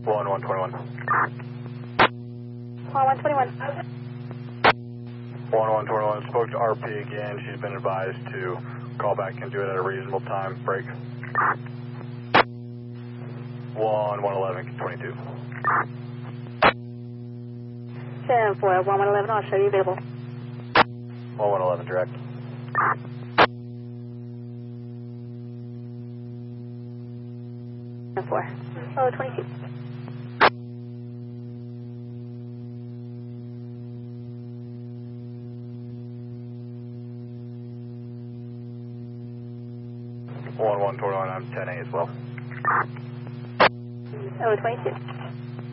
1-1-21. 1-1-21. 1-1-21, spoke to RP again. She's been advised to call back and do it at a reasonable time. Break. 1-1-11, 22. 10-4, 1-1-11, I'll show you available. 1-1-11, direct. Four. Oh, 22. I'm 10A as well. Oh, 22.